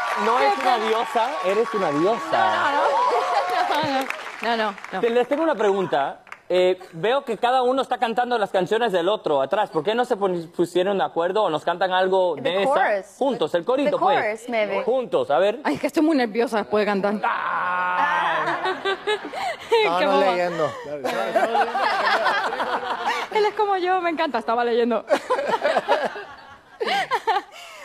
No es una diosa, eres una diosa. No. Les tengo una pregunta. Veo que cada uno está cantando las canciones del otro atrás. ¿Por qué no se pusieron de acuerdo o nos cantan algo de esa? Juntos, el corito, pues. Juntos, a ver. Ay, es que estoy muy nerviosa después de cantar. Estábamos leyendo. Él es como yo, me encanta, estaba leyendo.